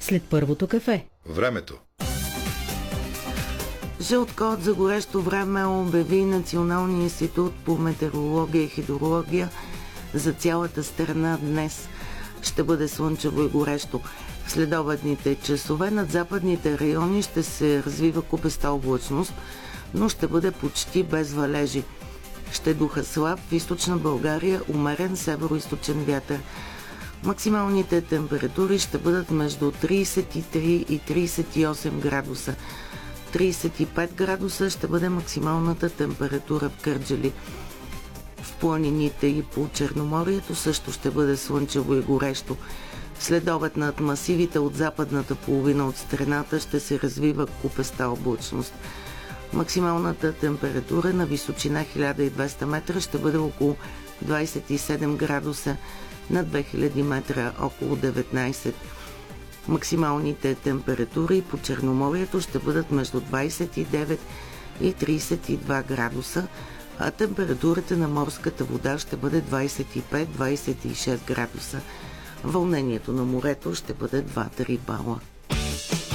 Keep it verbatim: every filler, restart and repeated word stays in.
след първото кафе. Времето. Жълт код за горещо време обяви Националния институт по метеорология и хидрология за цялата страна днес. Ще бъде слънчево и горещо. В следобедните часове над западните райони ще се развива купеста облачност, но ще бъде почти без валежи. Ще духа слаб в източна България, умерен северо-источен вятър. Максималните температури ще бъдат между трийсет и три и трийсет и осем градуса. трийсет и пет градуса ще бъде максималната температура в Кърджали. В планините и по Черноморието също ще бъде слънчево и горещо. Следобед над масивите от западната половина от страната ще се развива купеста облачност. Максималната температура на височина хиляда и двеста метра ще бъде около двайсет и седем градуса, на две хиляди метра около деветнайсет. Максималните температури по Черноморието ще бъдат между двайсет и девет и трийсет и два градуса, а температурата на морската вода ще бъде двайсет и пет до двайсет и шест градуса. Вълнението на морето ще бъде два до три бала.